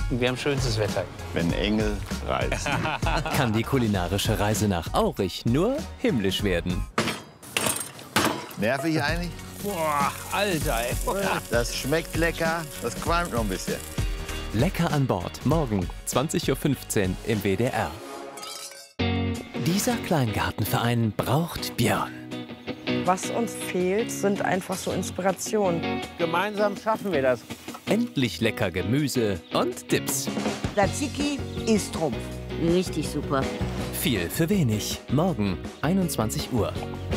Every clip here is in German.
Und wir haben schönstes Wetter. Wenn Engel reisen. Kann die kulinarische Reise nach Aurich nur himmlisch werden. Nervig eigentlich? Boah, Alter, ey. Das schmeckt lecker, das qualmt noch ein bisschen. Lecker an Bord, morgen 20:15 Uhr im WDR. Dieser Kleingartenverein braucht Björn. Was uns fehlt, sind einfach so Inspirationen. Gemeinsam schaffen wir das. Endlich lecker Gemüse und Dips. Tzatziki ist Trumpf. Richtig super. Viel für wenig. Morgen 21 Uhr.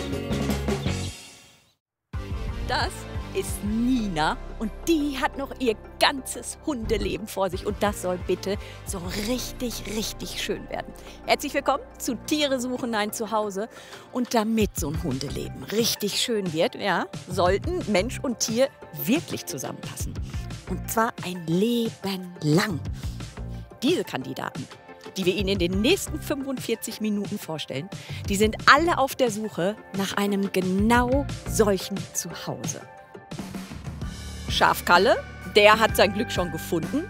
Das ist Nina und die hat noch ihr ganzes Hundeleben vor sich. Und das soll bitte so richtig, richtig schön werden. Herzlich willkommen zu Tiere suchen ein Zuhause. Und damit so ein Hundeleben richtig schön wird, ja, sollten Mensch und Tier wirklich zusammenpassen. Und zwar ein Leben lang. Diese Kandidaten, die wir Ihnen in den nächsten 45 Minuten vorstellen, die sind alle auf der Suche nach einem genau solchen Zuhause. Schafkalle, der hat sein Glück schon gefunden.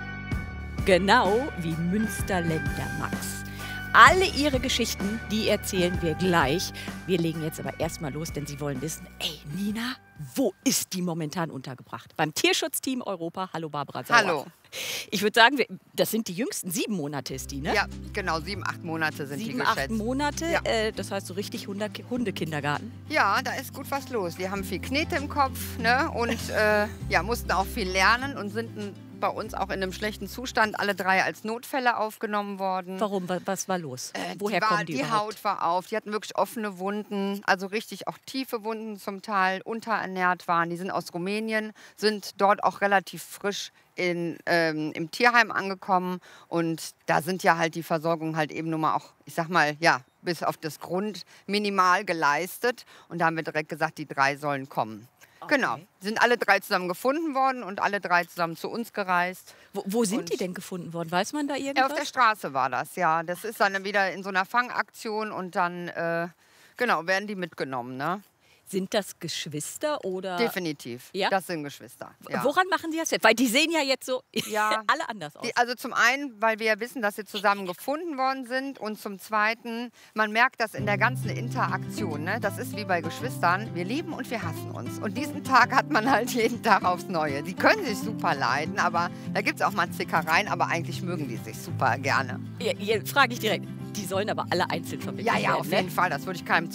Genau wie Münsterländer Max. Alle ihre Geschichten, die erzählen wir gleich. Wir legen jetzt aber erstmal los, denn Sie wollen wissen, ey Nina, wo ist die momentan untergebracht? Beim Tierschutzteam Europa. Hallo Barbara Sauer. Hallo. Ich würde sagen, das sind die jüngsten 7 Monate ist die, ne? Ja, genau, 7, 8 Monate sind die 7, geschätzt. 8 Monate, Ja. Das heißt so richtig Hundekindergarten. Ja, da ist gut was los. Die haben viel Knete im Kopf, ne? Und ja, mussten auch viel lernen und sind bei uns auch in einem schlechten Zustand alle 3 als Notfälle aufgenommen worden. Warum? Was war los? Woher kommen die Die überhaupt? Haut war auf, die hatten wirklich offene Wunden, also richtig auch tiefe Wunden zum Teil, unterernährt waren. Die sind aus Rumänien, sind dort auch relativ frisch im Tierheim angekommen. Und da sind ja halt die Versorgung halt eben nur mal auch, ich sag mal, ja, bis auf das Grund minimal geleistet. Und da haben wir direkt gesagt, die 3 sollen kommen. Okay. Genau, sind alle 3 zusammen gefunden worden und alle 3 zusammen zu uns gereist. Wo sind Und- die denn gefunden worden? Weiß man da Ja, irgendwas? auf der Straße war das, ja. Das ist dann wieder in so einer Fangaktion und dann, genau, werden die mitgenommen, ne? Sind das Geschwister oder? Definitiv. Ja? Das sind Geschwister. Ja. Woran machen die das jetzt? Weil die sehen ja jetzt so Ja. alle anders aus. Also zum einen, weil wir ja wissen, dass sie zusammen gefunden worden sind und zum zweiten, man merkt das in der ganzen Interaktion. Ne? Das ist wie bei Geschwistern, wir lieben und wir hassen uns. Und diesen Tag hat man halt jeden Tag aufs Neue. Die können sich super leiden, aber da gibt es auch mal Zickereien, aber eigentlich mögen die sich super gerne. Hier frage ich direkt. Die sollen aber alle einzeln vermittelt Ja, werden. ja, auf jeden ne? Fall. Das würde ich keinem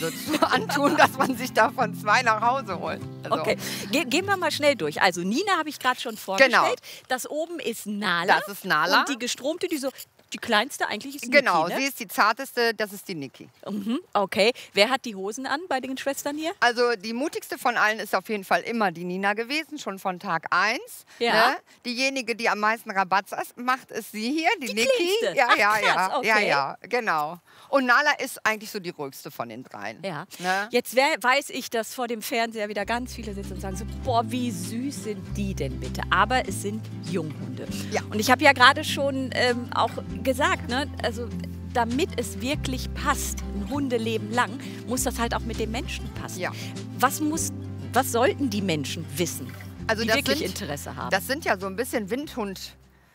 antun, dass man sich davon 2 nach Hause holt. Also, Okay, gehen wir mal schnell durch. Also Nina habe ich gerade schon vorgestellt. Genau. Das oben ist Nala. Das ist Nala. Und die gestromte, die kleinste eigentlich ist Genau, Niki, ne? sie ist die zarteste, das ist die Niki. Mhm, okay. Wer hat die Hosen an bei den Schwestern hier? Also die mutigste von allen ist auf jeden Fall immer die Nina gewesen, schon von Tag 1. Ja. Ne? Diejenige, die am meisten Rabatz macht, ist sie hier, die Niki. kleinste? Ja, Ach, ja, krass, ja, okay. ja, genau. Und Nala ist eigentlich so die ruhigste von den 3. Ja. Ne? Jetzt weiß ich, dass vor dem Fernseher wieder ganz viele sitzen und sagen so, boah, wie süß sind die denn bitte? Aber es sind Junghunde. Ja. Und ich habe ja gerade schon auch gesagt, ne, also damit es wirklich passt, ein Hundeleben lang, muss das halt auch mit dem Menschen passen. Ja. Was sollten die Menschen wissen, Also die das wirklich sind- Interesse haben? Das sind ja so ein bisschen Windhund.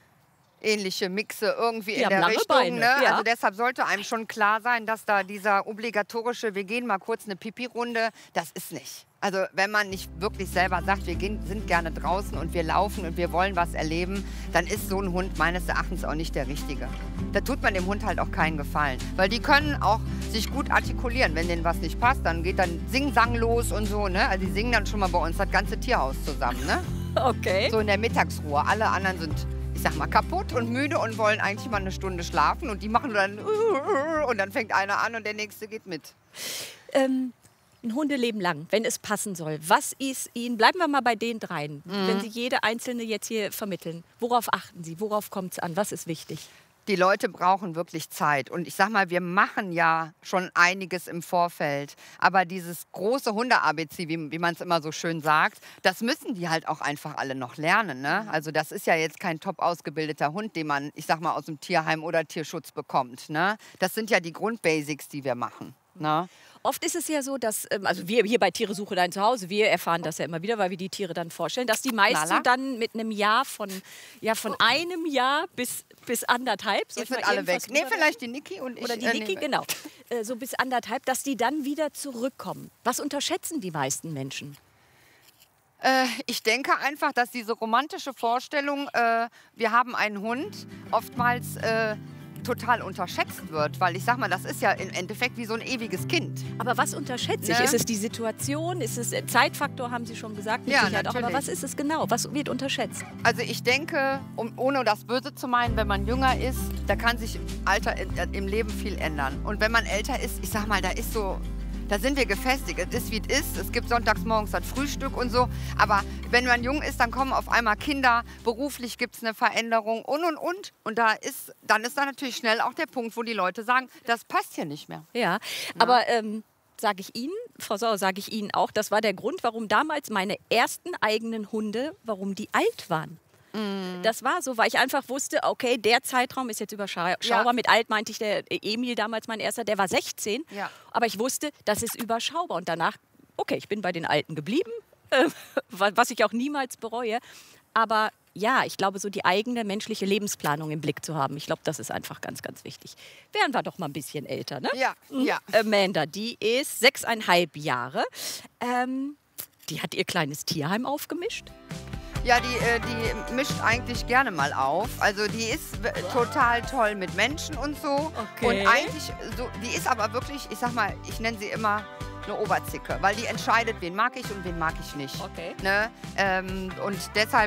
Ähnliche Mixe irgendwie Die in haben der lange Richtung. Beine, Ne? ja. Also deshalb sollte einem schon klar sein, dass da dieser obligatorische, wir gehen mal kurz eine Pipi-Runde, das ist nicht. Also wenn man nicht wirklich selber sagt, sind gerne draußen und wir laufen und wir wollen was erleben, dann ist so ein Hund meines Erachtens auch nicht der Richtige. Da tut man dem Hund halt auch keinen Gefallen. Weil die können auch sich gut artikulieren. Wenn denen was nicht passt, dann geht dann Sing-Sang los und so. Ne? Also die singen dann schon mal bei uns das ganze Tierhaus zusammen. Ne? Okay. So in der Mittagsruhe. Alle anderen sind, ich sag mal, kaputt und müde und wollen eigentlich mal eine Stunde schlafen. Und die machen dann und dann fängt einer an und der nächste geht mit. Ein Hundeleben lang, wenn es passen soll. Was ist Ihnen, bleiben wir mal bei den 3, wenn Sie jede einzelne jetzt hier vermitteln. Worauf achten Sie? Worauf kommt es an? Was ist wichtig? Die Leute brauchen wirklich Zeit. Und ich sag mal, wir machen ja schon einiges im Vorfeld. Aber dieses große Hunde-ABC, wie man es immer so schön sagt, das müssen die halt auch einfach alle noch lernen. Ne? Also das ist ja jetzt kein top ausgebildeter Hund, den man, ich sag mal, aus dem Tierheim oder Tierschutz bekommt. Ne? Das sind ja die Grundbasics, die wir machen. Na? Oft ist es ja so, dass, also wir hier bei Tiere suche dein Zuhause, wir erfahren das ja immer wieder, weil wir die Tiere dann vorstellen, dass die meist so dann mit einem Jahr von einem Jahr bis anderthalb. Jetzt sind alle weg. Nee, vielleicht die Niki und ich. Oder die Niki, genau. So bis anderthalb, dass die dann wieder zurückkommen. Was unterschätzen die meisten Menschen? Ich denke einfach, dass diese romantische Vorstellung, wir haben einen Hund, oftmals total unterschätzt wird. Weil ich sag mal, das ist ja im Endeffekt wie so ein ewiges Kind. Aber was unterschätze ich? Ist es die Situation? Ist es Zeitfaktor, haben Sie schon gesagt? Mit Sicherheit auch. Aber was ist es genau? Was wird unterschätzt? Also ich denke, ohne das Böse zu meinen, wenn man jünger ist, da kann sich im Leben viel ändern. Und wenn man älter ist, ich sag mal, da sind wir gefestigt. Es ist, wie es ist. Es gibt sonntags morgens das Frühstück und so. Aber wenn man jung ist, dann kommen auf einmal Kinder. Beruflich gibt es eine Veränderung und. Und dann ist da natürlich schnell auch der Punkt, wo die Leute sagen, das passt hier nicht mehr. Ja, aber sage ich Ihnen, Frau Sauer, sage ich Ihnen auch, das war der Grund, warum damals meine ersten eigenen Hunde, warum die alt waren. Das war so, weil ich einfach wusste, okay, der Zeitraum ist jetzt überschaubar. Ja. Mit alt meinte ich, der Emil damals, mein erster, der war 16. Ja. Aber ich wusste, das ist überschaubar. Und danach, okay, ich bin bei den Alten geblieben, was ich auch niemals bereue. Aber ja, ich glaube, so die eigene menschliche Lebensplanung im Blick zu haben, ich glaube, das ist einfach ganz, ganz wichtig. Wären wir doch mal ein bisschen älter, ne? Ja, ja. Amanda, die ist 6,5 Jahre. Die hat ihr kleines Tierheim aufgemischt. Ja, die mischt eigentlich gerne mal auf. Also die ist total toll mit Menschen und so. Okay. Und eigentlich, die ist aber wirklich, ich sag mal, ich nenne sie immer eine Oberzicke. Weil die entscheidet, wen mag ich und wen mag ich nicht. Okay. Ne? Und deshalb...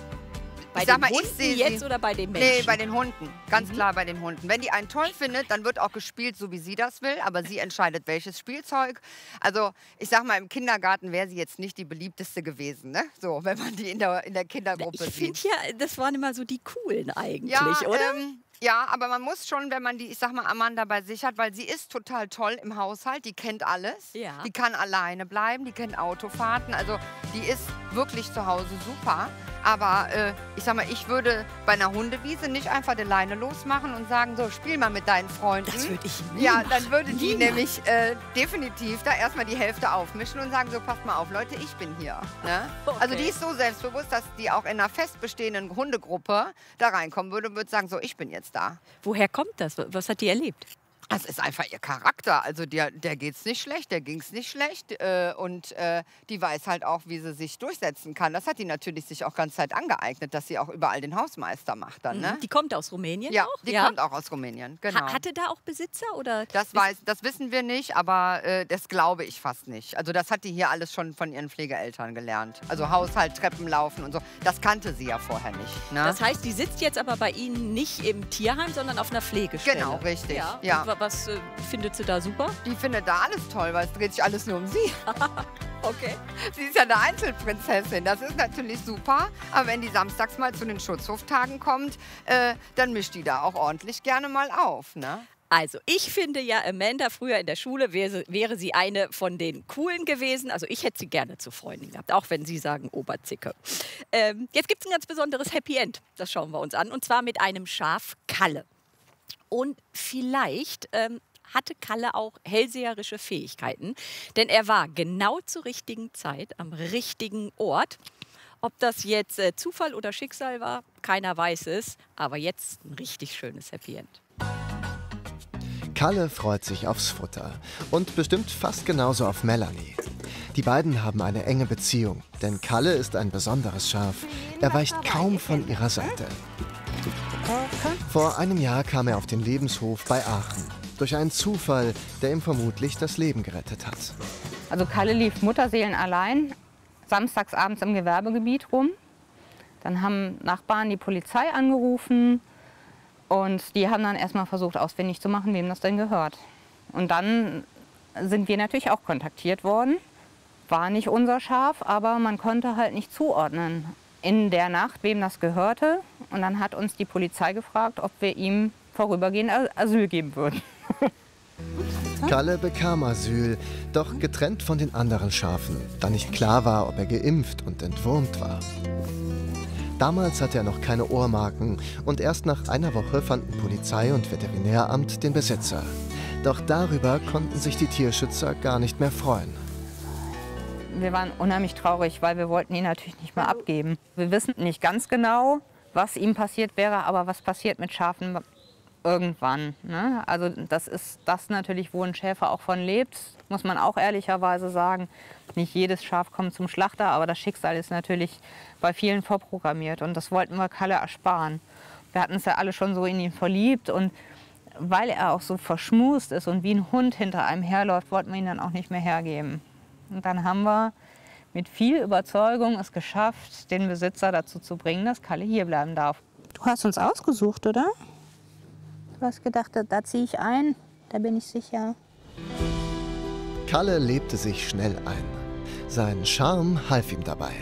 Bei den Hunden jetzt oder bei den Menschen? Nee, bei den Hunden. Ganz klar bei den Hunden. Wenn die einen toll findet, dann wird auch gespielt, so wie sie das will. Aber sie entscheidet, welches Spielzeug. Also ich sag mal, im Kindergarten wäre sie jetzt nicht die beliebteste gewesen. Ne? So, wenn man die in der Kindergruppe sieht. Ich finde ja, das waren immer so die Coolen eigentlich, ja, oder? Ja, aber man muss schon, wenn man die, ich sag mal, Amanda bei sich hat, weil sie ist total toll im Haushalt, die kennt alles. Ja. Die kann alleine bleiben, die kennt Autofahrten. Also die ist wirklich zu Hause super. Aber ich sag mal, ich würde bei einer Hundewiese nicht einfach die Leine losmachen und sagen, so, spiel mal mit deinen Freunden. Das würde ich nie Ja, machen. dann würde die nämlich definitiv da erstmal die Hälfte aufmischen und sagen, so, passt mal auf, Leute, ich bin hier. Ne? Okay. Also die ist so selbstbewusst, dass die auch in einer fest bestehenden Hundegruppe da reinkommen würde und würde sagen, so, ich bin jetzt da. Woher kommt das? Was hat die erlebt? Das ist einfach ihr Charakter. Also der geht's nicht schlecht, der ging's nicht schlecht. Und die weiß halt auch, wie sie sich durchsetzen kann. Das hat die natürlich sich auch ganz Zeit angeeignet, dass sie auch überall den Hausmeister macht dann. Ne? Die kommt aus Rumänien Ja, auch? die kommt auch aus Rumänien, genau. Hatte da auch Besitzer? Oder Das wissen wir nicht, aber das glaube ich fast nicht. Also das hat die hier alles schon von ihren Pflegeeltern gelernt. Also Haushalt, Treppen laufen und so. Das kannte sie ja vorher nicht. Ne? Das heißt, die sitzt jetzt aber bei Ihnen nicht im Tierheim, sondern auf einer Pflegestelle. Genau, richtig. Ja. Was findet sie da super? Die findet da alles toll, weil es dreht sich alles nur um sie. Okay. Sie ist ja eine Einzelprinzessin, das ist natürlich super. Aber wenn die samstags mal zu den Schutzhoftagen kommt, dann mischt die da auch ordentlich gerne mal auf. Ne? Also ich finde ja, Amanda früher in der Schule wäre sie eine von den Coolen gewesen. Also ich hätte sie gerne zur Freundin gehabt, auch wenn Sie sagen Oberzicke. Jetzt gibt es ein ganz besonderes Happy End, das schauen wir uns an. Und zwar mit einem Schaf Kalle. Und vielleicht hatte Kalle auch hellseherische Fähigkeiten, denn er war genau zur richtigen Zeit am richtigen Ort. Ob das jetzt Zufall oder Schicksal war, keiner weiß es, aber jetzt ein richtig schönes Happy End. Kalle freut sich aufs Futter und bestimmt fast genauso auf Melanie. Die beiden haben eine enge Beziehung, denn Kalle ist ein besonderes Schaf. Er weicht kaum von ihrer Seite. Vor einem Jahr kam er auf den Lebenshof bei Aachen. Durch einen Zufall, der ihm vermutlich das Leben gerettet hat. Also Kalle lief mutterseelenallein samstags abends im Gewerbegebiet rum. Dann haben Nachbarn die Polizei angerufen und die haben dann erstmal versucht ausfindig zu machen, wem das denn gehört. Und dann sind wir natürlich auch kontaktiert worden. War nicht unser Schaf, aber man konnte halt nicht zuordnen in der Nacht, wem das gehörte. Und dann hat uns die Polizei gefragt, ob wir ihm vorübergehend Asyl geben würden. Kalle bekam Asyl, doch getrennt von den anderen Schafen, da nicht klar war, ob er geimpft und entwurmt war. Damals hatte er noch keine Ohrmarken und erst nach einer Woche fanden Polizei und Veterinäramt den Besitzer. Doch darüber konnten sich die Tierschützer gar nicht mehr freuen. Wir waren unheimlich traurig, weil wir wollten ihn natürlich nicht mehr abgeben. Wir wissen nicht ganz genau, was ihm passiert wäre, aber was passiert mit Schafen irgendwann. Ne? Also das ist das natürlich, wo ein Schäfer auch von lebt, muss man auch ehrlicherweise sagen. Nicht jedes Schaf kommt zum Schlachter, aber das Schicksal ist natürlich bei vielen vorprogrammiert und das wollten wir Kalle ersparen. Wir hatten uns ja alle schon so in ihn verliebt und weil er auch so verschmust ist und wie ein Hund hinter einem herläuft, wollten wir ihn dann auch nicht mehr hergeben. Und dann haben wir mit viel Überzeugung es geschafft, den Besitzer dazu zu bringen, dass Kalle hier bleiben darf. Du hast uns ausgesucht, oder? Du hast gedacht, da ziehe ich ein, da bin ich sicher. Kalle lebte sich schnell ein. Sein Charme half ihm dabei.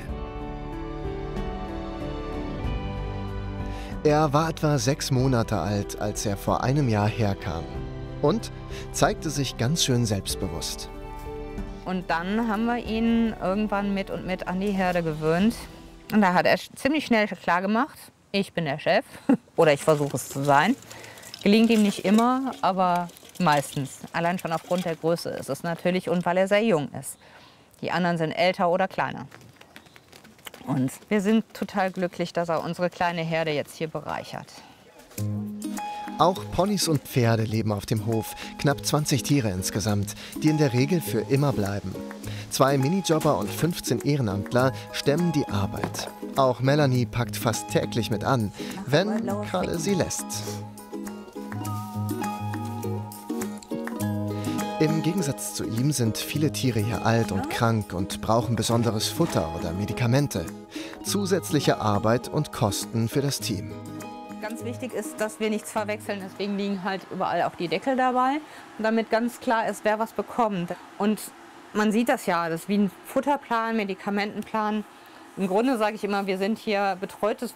Er war etwa 6 Monate alt, als er vor einem Jahr herkam. Und zeigte sich ganz schön selbstbewusst. Und dann haben wir ihn irgendwann mit und mit an die Herde gewöhnt. Und da hat er ziemlich schnell klargemacht, ich bin der Chef oder ich versuche es zu sein. Gelingt ihm nicht immer, aber meistens. Allein schon aufgrund der Größe ist es natürlich und weil er sehr jung ist. Die anderen sind älter oder kleiner. Und wir sind total glücklich, dass er unsere kleine Herde jetzt hier bereichert. Auch Ponys und Pferde leben auf dem Hof. Knapp 20 Tiere insgesamt, die in der Regel für immer bleiben. 2 Minijobber und 15 Ehrenamtler stemmen die Arbeit. Auch Melanie packt fast täglich mit an, wenn Kalle sie lässt. Im Gegensatz zu ihm sind viele Tiere hier alt und krank und brauchen besonderes Futter oder Medikamente. Zusätzliche Arbeit und Kosten für das Team. Ganz wichtig ist, dass wir nichts verwechseln, deswegen liegen halt überall auch die Deckel dabei, damit ganz klar ist, wer was bekommt. Und man sieht das ja, das ist wie ein Futterplan, Medikamentenplan. Im Grunde sage ich immer, wir sind hier betreutes